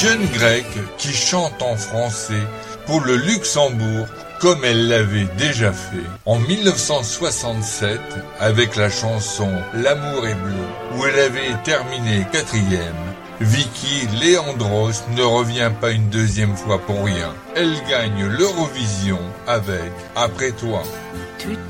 jeune grecque qui chante en français pour le Luxembourg comme elle l'avait déjà fait en 1967 avec la chanson L'amour est bleu où elle avait terminé 4e. Vicky Leandros ne revient pas une deuxième fois pour rien. Elle gagne l'Eurovision avec Après toi. Tu